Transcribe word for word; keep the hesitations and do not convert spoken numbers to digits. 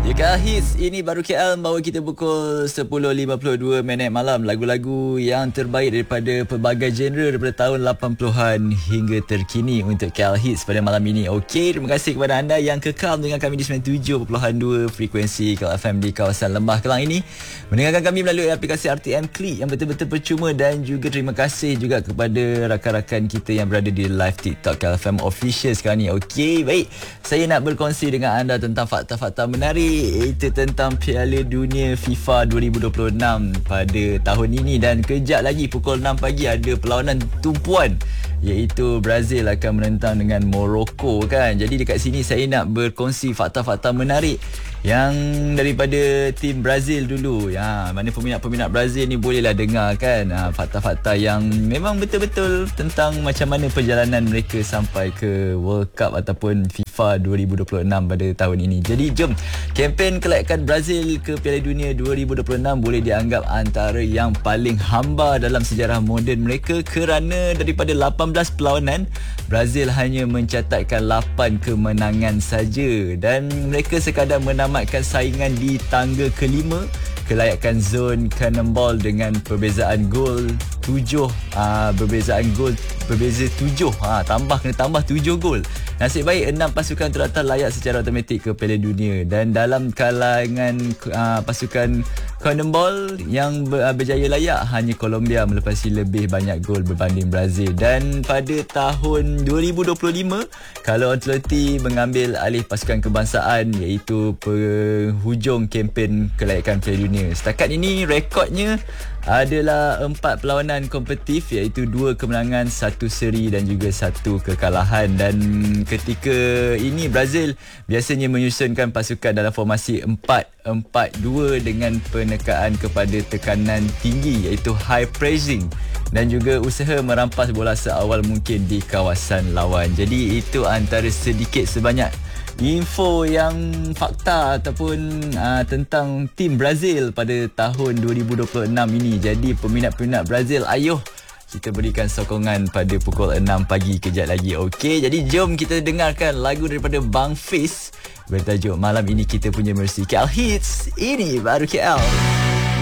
Ya K L Hits, ini baru K L membawa kita pukul sepuluh lima puluh dua minit malam. Lagu-lagu yang terbaik daripada pelbagai genre daripada tahun lapan puluhan hingga terkini untuk K L Hits pada malam ini. Okey, terima kasih kepada anda yang kekal dengan kami di sembilan puluh tujuh perpuluhan dua frekuensi K L F M di kawasan Lembah Kelang ini. Mendengarkan kami melalui aplikasi R T M Klik yang betul-betul percuma, dan juga terima kasih juga kepada rakan-rakan kita yang berada di live TikTok K L F M Official sekarang ni. Okey, baik. Saya nak berkongsi dengan anda tentang fakta-fakta menarik, itu tentang Piala Dunia FIFA dua ribu dua puluh enam pada tahun ini. Dan kejap lagi pukul enam pagi ada perlawanan tumpuan, iaitu Brazil akan menentang dengan Morocco kan. Jadi dekat sini saya nak berkongsi fakta-fakta menarik yang daripada tim Brazil dulu. Ya, mana peminat-peminat Brazil ni bolehlah dengar kan, ha, fakta-fakta yang memang betul-betul tentang macam mana perjalanan mereka sampai ke World Cup ataupun FIFA dua ribu dua puluh enam pada tahun ini. Jadi jom, kempen kelayakan Brazil ke Piala Dunia dua ribu dua puluh enam boleh dianggap antara yang paling hamba dalam sejarah moden mereka, kerana daripada lapan belas perlawanan, Brazil hanya mencatatkan lapan kemenangan saja, dan mereka sekadar menamatkan saingan di tangga kelima kelayakan zon cannonball dengan perbezaan gol tujuh. Aa, perbezaan gol berbeza tujuh. Ha, tambah kena tambah tujuh gol. Nasib baik enam pasukan teratas layak secara automatik ke Piala Dunia, dan dalam kalangan aa, pasukan cannonball yang ber, berjaya layak hanya Colombia melepasi lebih banyak gol berbanding Brazil. Dan pada tahun dua ribu dua puluh lima, Carlo Ancelotti mengambil alih pasukan kebangsaan, iaitu penghujung kempen kelayakan Piala Dunia. Setakat ini rekodnya adalah empat perlawanan kompetitif, iaitu dua kemenangan, satu seri dan juga satu kekalahan. Dan ketika ini Brazil biasanya menyusunkan pasukan dalam formasi empat empat dua dengan penekaan kepada tekanan tinggi, iaitu high pressing, dan juga usaha merampas bola seawal mungkin di kawasan lawan. Jadi itu antara sedikit sebanyak info yang fakta ataupun uh, tentang tim Brazil pada tahun dua ribu dua puluh enam ini. Jadi peminat-peminat Brazil, ayuh kita berikan sokongan pada pukul enam pagi kejap lagi. Okey, jadi jom kita dengarkan lagu daripada Bang Fiz bertajuk Malam Ini Kita Punya Mercy. K L Hits, ini baru K L.